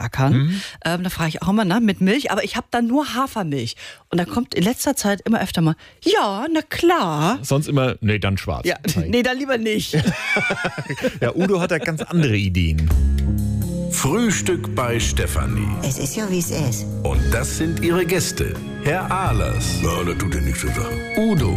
abrackern. Da frage ich auch immer, mit Milch, aber ich habe dann nur Hafermilch. Und da kommt in letzter Zeit immer öfter mal, ja, na klar. Sonst immer, nee, dann schwarz. Ja, nee, dann lieber nicht. Ja, Udo hat da ganz andere Ideen. Frühstück bei Stefanie. Es ist ja, wie es ist. Und das sind ihre Gäste. Herr Ahlers. Ja, das tut ja nichts zur Sache. Udo.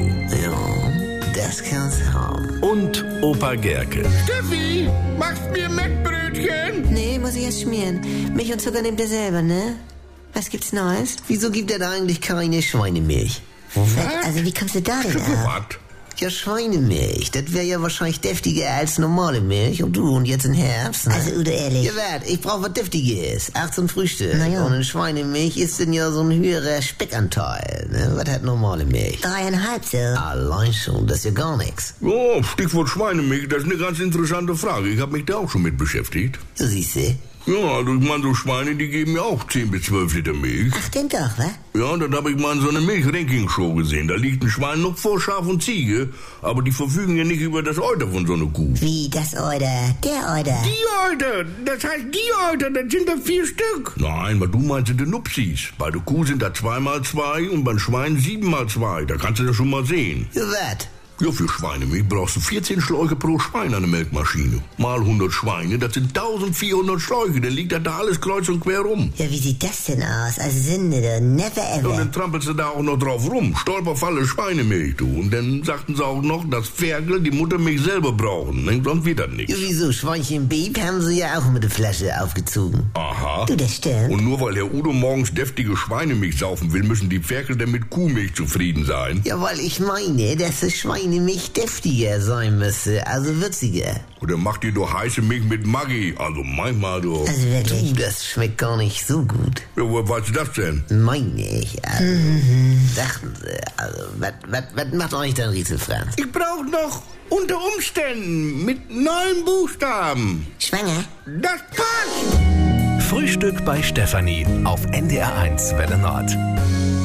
Ja, das kann's haben. Und Opa Gerke. Steffi, machst mir Mettbrötchen? Nee, muss ich erst schmieren. Milch und Zucker nimmt er selber, ne? Was gibt's Neues? Wieso gibt er da eigentlich keine Schweinemilch? Was? Also, wie kommst du da denn Für ab? was? Ja, Schweinemilch. Das wäre ja wahrscheinlich deftiger als normale Milch. Und jetzt im Herbst, ne? Also, Udo, ehrlich. Ja, wart, ich brauch was Deftiges. 18 Frühstück. Naja. Und in Schweinemilch ist denn ja so ein höherer Speckanteil, ne? Was hat normale Milch? 3,5 so. Allein schon, das ist ja gar nichts. Oh, Stichwort Schweinemilch, das ist eine ganz interessante Frage. Ich habe mich da auch schon mit beschäftigt. So siehst du. Ja, also ich meine, so Schweine, die geben ja auch 10 bis 12 Liter Milch. Ach, denn doch, wa? Ja, und dann habe ich mal in so einer Milch-Ranking-Show gesehen. Da liegt ein Schwein noch vor Schaf und Ziege, aber die verfügen ja nicht über das Euter von so einer Kuh. Wie, das Euter? Der Euter? Die Euter, das heißt die Euter, das sind da 4 Stück. Nein, was du meinst, sind die Nupsis. Bei der Kuh sind da 2x2 und beim Schwein 7x2. Da kannst du das schon mal sehen. Ja, wat? Ja, für Schweinemilch brauchst du 14 Schläuche pro Schwein an der Melkmaschine. Mal 100 Schweine, das sind 1400 Schläuche. Dann liegt da alles kreuz und quer rum. Ja, wie sieht das denn aus? Also Sünde, never Und ever. dann trampelst du da auch noch drauf rum. Stolperfalle Schweinemilch, du. Und dann sagten sie auch noch, dass Ferkel die Muttermilch selber brauchen. Ne? Sonst wird das nichts. Ja, wieso? Schweinchen Beep haben sie ja auch mit der Flasche aufgezogen. Aha. Du, das stimmt. Und nur weil Herr Udo morgens deftige Schweinemilch saufen will, müssen die Ferkel dann mit Kuhmilch zufrieden sein. Ja, weil ich meine, dass das Schweinemilch deftiger sein müsste, also würziger. Oder macht ihr doch heiße Milch mit Maggi. Also manchmal doch. Also wirklich. Das schmeckt gar nicht so gut. Ja, woher weißt du das denn? Meine ich. Also, dachten sie. Also, was macht euch denn Riesel Franz? Ich brauche noch unter Umständen mit 9 Buchstaben. Schwanger? Das passt. Frühstück bei Stefanie auf NDR1 Welle Nord.